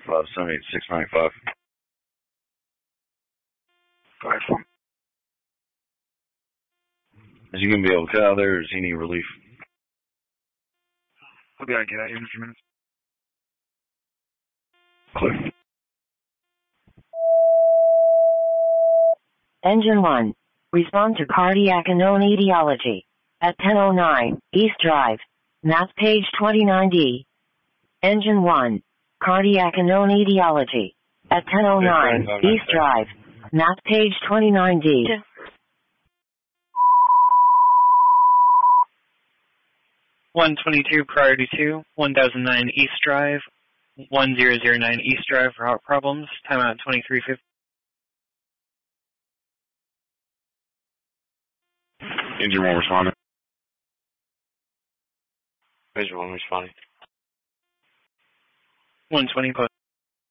7878695. Go ahead, phone. Is he going to be able to cut out there, or does he need relief? We'll be able to get out here in a few minutes. Clear. Engine 1. Respond to cardiac unknown etiology. At 10:09, East Drive. Map page 29D. Engine 1. Cardiac unknown etiology. At 10:09, East Drive. Map page 29D. 122 priority 2, 1009 East Drive, 1009 East Drive for heart problems, timeout 2350. Engine 1 responding. Engine 1 responding. 120 post.